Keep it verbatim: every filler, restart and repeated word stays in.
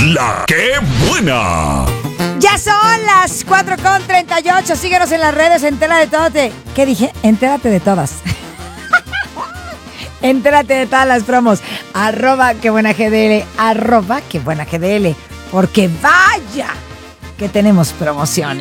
La que buena. Ya son las cuatro con treinta y ocho. Síguenos en las redes, entera de todo. Te... ¿Qué dije? Entérate de todas. Entérate de todas las promos. Arroba que buena G D L. Arroba que buena G D L. Porque vaya que tenemos promociones.